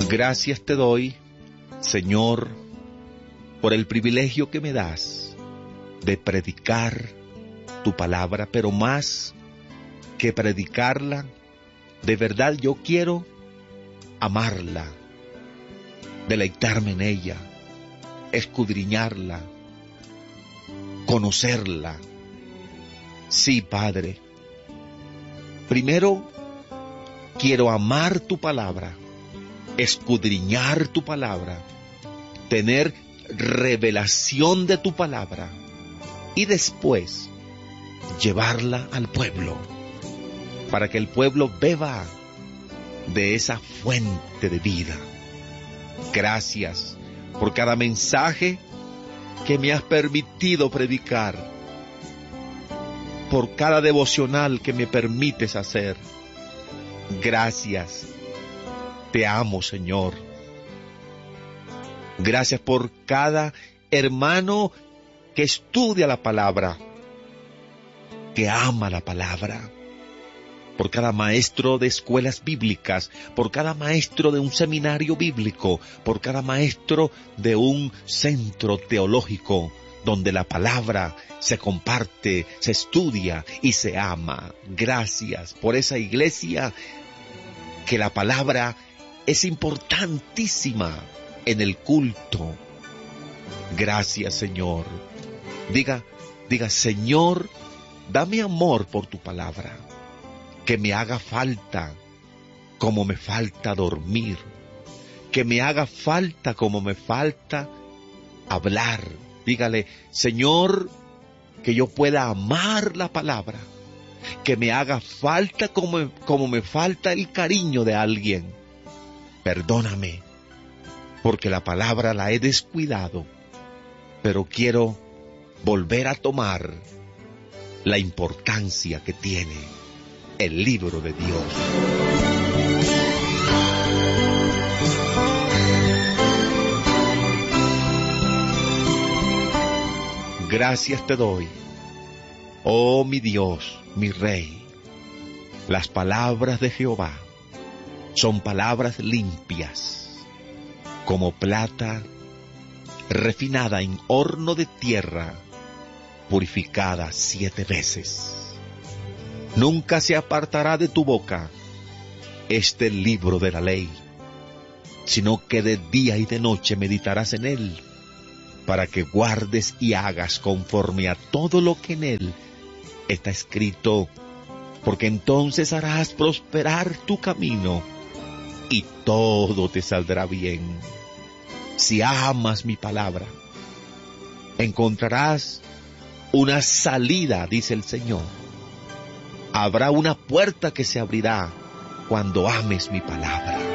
Gracias te doy, Señor, por el privilegio que me das de predicar tu palabra, pero más que predicarla, de verdad yo quiero amarla, deleitarme en ella, escudriñarla, conocerla. Sí, Padre, primero quiero amar tu palabra, escudriñar tu palabra, tener revelación de tu palabra y después llevarla al pueblo para que el pueblo beba de esa fuente de vida. Gracias por cada mensaje que me has permitido predicar, por cada devocional que me permites hacer. Gracias. Te amo, Señor. Gracias por cada hermano que estudia la palabra, que ama la palabra. Por cada maestro de escuelas bíblicas, por cada maestro de un seminario bíblico, por cada maestro de un centro teológico, donde la palabra se comparte, se estudia y se ama. Gracias por esa iglesia que la palabra es importantísima en el culto. Gracias, Señor. Diga, Señor, dame amor por tu palabra, que me haga falta como me falta dormir, que me haga falta como me falta hablar. Dígale, Señor, que yo pueda amar la palabra, que me haga falta como me falta el cariño de alguien. Perdóname, porque la palabra la he descuidado, pero quiero volver a tomar la importancia que tiene el libro de Dios. Gracias te doy, oh mi Dios, mi Rey. Las palabras de Jehová son palabras limpias, como plata refinada en horno de tierra, purificada 7 veces. Nunca se apartará de tu boca este libro de la ley, sino que de día y de noche meditarás en él, para que guardes y hagas conforme a todo lo que en él está escrito, porque entonces harás prosperar tu camino y todo te saldrá bien. Si amas mi palabra, encontrarás una salida, dice el Señor. Habrá una puerta que se abrirá cuando ames mi palabra.